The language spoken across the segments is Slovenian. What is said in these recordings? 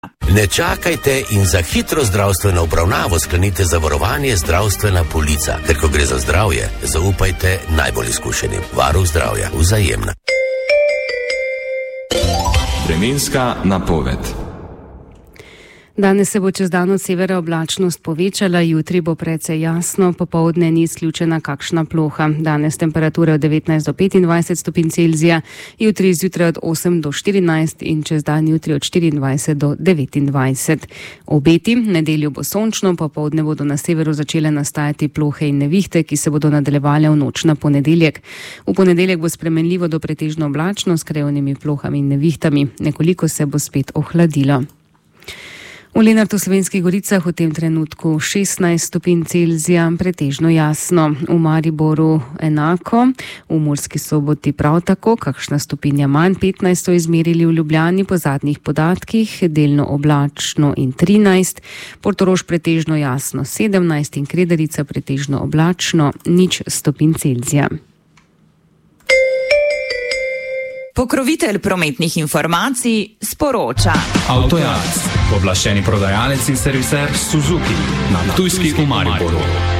Ne čakajte in za hitro zdravstveno obravnavo sklenite zavarovanje Zdravstvena polica, ker ko gre za zdravje, zaupajte najbolj izkušenim. Varuh zdravja, Vzajemna. Vremenska napoved. Danes se bo čez dan od severa oblačnost povečala, jutri bo precej jasno, popoldne ni izključena kakšna ploha. Danes temperature od 19 do 25 stopinj Celzija, jutri zjutraj od 8 do 14 in čez dan jutri od 24 do 29. Obeti, nedeljo bo sončno, popoldne bodo na severu začele nastajati plohe in nevihte, ki se bodo nadaljevale v noč na ponedeljek. V ponedeljek bo spremenljivo do pretežno oblačno s krajevnimi plohami in nevihtami. Nekoliko se bo spet ohladilo. V Lenartu, Slovenskih Goricah, v tem trenutku 16 stopinj Celzija, pretežno jasno. V Mariboru enako, v Murski Soboti prav tako, kakšna stopinja manj, 15 so izmerili v Ljubljani po zadnjih podatkih, delno oblačno in 13, Portorož pretežno jasno 17 in Kredarica pretežno oblačno 0 stopinj Celzija. Pokrovitelj prometnih informacij sporoča. Avtojaz, pooblaščeni prodajalec in serviser Suzuki na Ptujski v Mariboru.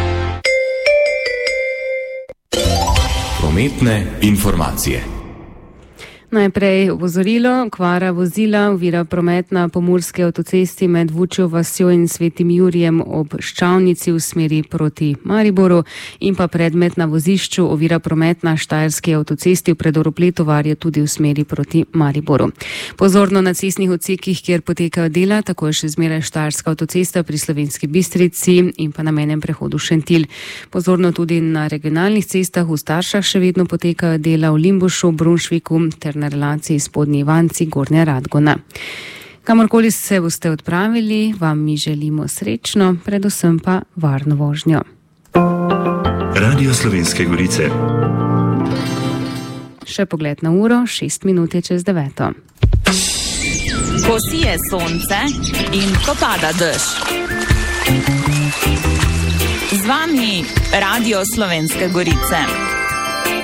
Prometne informacije. Najprej opozorilo, kvara vozila ovira promet na pomurski avtocesti med Vučjo vasjo in Svetim Jurijem ob Ščavnici v smeri proti Mariboru in pa predmet na vozišču ovira promet na Štajerski avtocesti v predoru Pletovarje tudi v smeri proti Mariboru. Pozorno na cestnih odsekih, kjer potekajo dela, tako je še zmeraj Štajerska avtocesta pri Slovenski Bistrici in pa na mejnem prehodu Šentilj. Pozorno tudi na regionalnih cestah, v Staršah še vedno potekajo dela v Limbušu, Brunšviku ter na relaciji Spodnji Ivanci, Gornja Radgona. Kamorkoli se boste odpravili, vam mi želimo srečno, predvsem pa varno vožnjo. Radio Slovenske Gorice. Še pogled na uro, 6 minut je čez 9. Ko sije sonce in ko pada dež. Z vami Radio Slovenske Gorice.